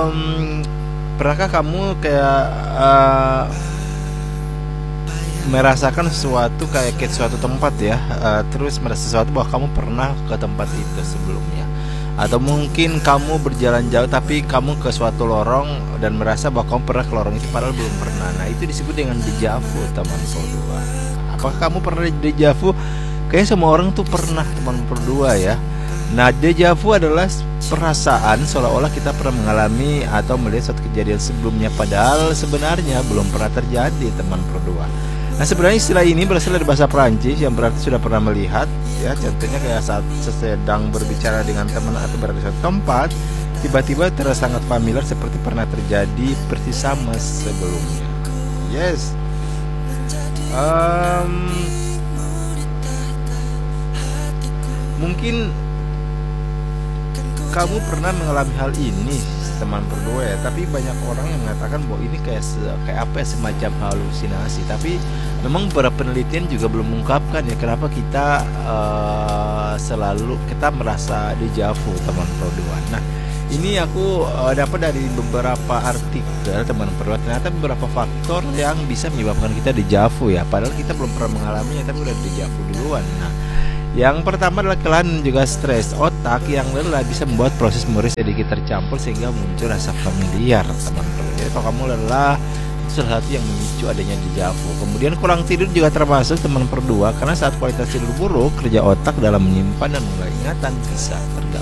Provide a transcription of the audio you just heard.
pernahkah kamu kayak merasakan sesuatu kayak ke suatu tempat ya, terus merasa sesuatu bahwa kamu pernah ke tempat itu sebelumnya, atau mungkin kamu berjalan jauh tapi kamu ke suatu lorong dan merasa bahwa kamu pernah ke lorong itu padahal belum pernah. Nah, itu disebut dengan dejavu, teman berdua. Apakah kamu pernah dejavu? Kayaknya semua orang tuh pernah, teman berdua ya. Nah, dejavu adalah perasaan seolah-olah kita pernah mengalami atau melihat suatu kejadian sebelumnya padahal sebenarnya belum pernah terjadi, teman berdua. Nah, sebenarnya istilah ini berasal dari bahasa Perancis yang berarti sudah pernah melihat ya. Contohnya kayak saat sedang berbicara dengan teman atau berada di suatu tempat, tiba-tiba terasa sangat familiar seperti pernah terjadi persis sama sebelumnya. Yes. Mungkin kamu pernah mengalami hal ini, teman berdua ya, tapi banyak orang yang mengatakan bahwa ini kayak apa ya, semacam halusinasi. Tapi memang beberapa penelitian juga belum mengungkapkan ya kenapa kita selalu kita merasa dejavu, teman berdua. Nah, ini aku dapat dari beberapa artikel, teman berdua. Ternyata beberapa faktor yang bisa menyebabkan kita dejavu ya, padahal kita belum pernah mengalaminya tapi udah dejavu duluan. Nah, yang pertama adalah kelelahan dan juga stres. Otak yang lelah bisa membuat proses memori sedikit tercampur sehingga muncul rasa familiar, teman-teman. Jadi kalau kamu lelah, itu salah satu yang memicu adanya dejavu. Kemudian kurang tidur juga termasuk, teman berdua, karena saat kualitas tidur buruk, kerja otak dalam menyimpan dan mengulang ingatan bisa terganggu.